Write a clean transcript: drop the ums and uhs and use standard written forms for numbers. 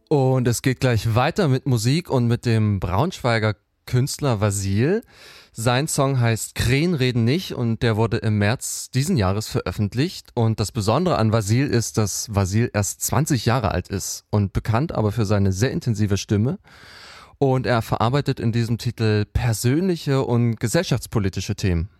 Und es geht gleich weiter mit Musik und mit dem Braunschweiger Künstler Vasil. Sein Song heißt Krähen reden nicht und der wurde im März diesen Jahres veröffentlicht. Und das Besondere an Vasil ist, dass Vasil erst 20 Jahre alt ist und bekannt aber für seine sehr intensive Stimme. Und er verarbeitet in diesem Titel persönliche und gesellschaftspolitische Themen.